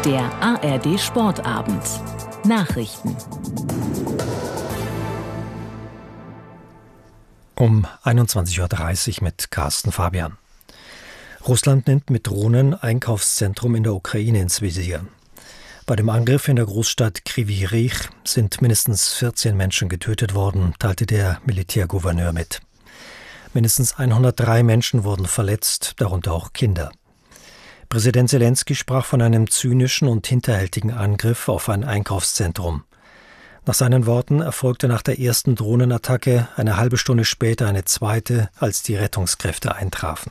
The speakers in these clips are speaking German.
Der ARD Sportabend. Nachrichten. Um 21:30 Uhr mit Carsten Fabian. Russland nimmt mit Drohnen Einkaufszentrum in der Ukraine ins Visier. Bei dem Angriff in der Großstadt Kryvyi Rih sind mindestens 14 Menschen getötet worden, teilte der Militärgouverneur mit. Mindestens 103 Menschen wurden verletzt, darunter auch Kinder. Präsident Selenskyj sprach von einem zynischen und hinterhältigen Angriff auf ein Einkaufszentrum. Nach seinen Worten erfolgte nach der ersten Drohnenattacke eine halbe Stunde später eine zweite, als die Rettungskräfte eintrafen.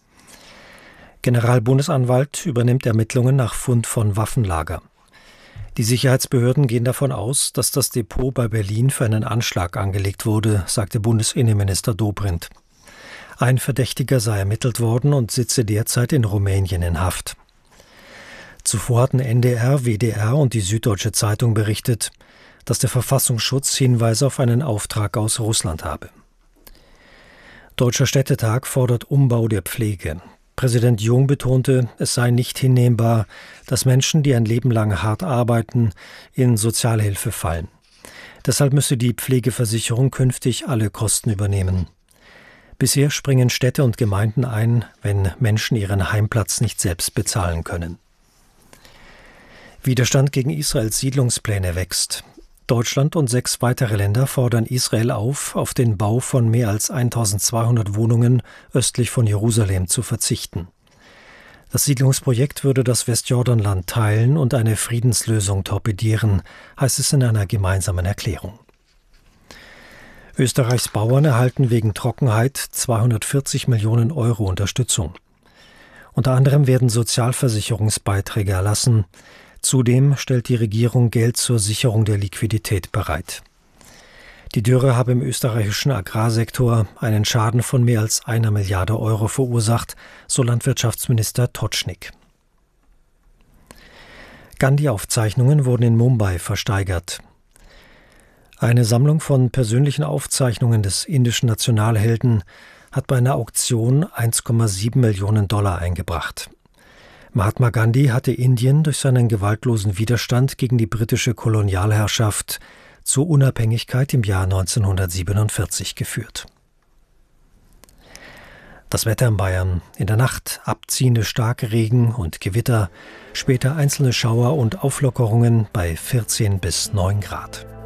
Generalbundesanwalt übernimmt Ermittlungen nach Fund von Waffenlager. Die Sicherheitsbehörden gehen davon aus, dass das Depot bei Berlin für einen Anschlag angelegt wurde, sagte Bundesinnenminister Dobrindt. Ein Verdächtiger sei ermittelt worden und sitze derzeit in Rumänien in Haft. Zuvor hatten NDR, WDR und die Süddeutsche Zeitung berichtet, dass der Verfassungsschutz Hinweise auf einen Auftrag aus Russland habe. Deutscher Städtetag fordert Umbau der Pflege. Präsident Jung betonte, es sei nicht hinnehmbar, dass Menschen, die ein Leben lang hart arbeiten, in Sozialhilfe fallen. Deshalb müsse die Pflegeversicherung künftig alle Kosten übernehmen. Bisher springen Städte und Gemeinden ein, wenn Menschen ihren Heimplatz nicht selbst bezahlen können. Widerstand gegen Israels Siedlungspläne wächst. Deutschland und 6 weitere Länder fordern Israel auf den Bau von mehr als 1200 Wohnungen östlich von Jerusalem zu verzichten. Das Siedlungsprojekt würde das Westjordanland teilen und eine Friedenslösung torpedieren, heißt es in einer gemeinsamen Erklärung. Österreichs Bauern erhalten wegen Trockenheit 240 Millionen Euro Unterstützung. Unter anderem werden Sozialversicherungsbeiträge erlassen. Zudem stellt die Regierung Geld zur Sicherung der Liquidität bereit. Die Dürre habe im österreichischen Agrarsektor einen Schaden von mehr als 1 Milliarde Euro verursacht, so Landwirtschaftsminister Totschnig. Gandhi-Aufzeichnungen wurden in Mumbai versteigert. Eine Sammlung von persönlichen Aufzeichnungen des indischen Nationalhelden hat bei einer Auktion 1,7 Millionen Dollar eingebracht. Mahatma Gandhi hatte Indien durch seinen gewaltlosen Widerstand gegen die britische Kolonialherrschaft zur Unabhängigkeit im Jahr 1947 geführt. Das Wetter in Bayern: in der Nacht abziehende Starkregen und Gewitter, später einzelne Schauer und Auflockerungen bei 14 bis 9 Grad.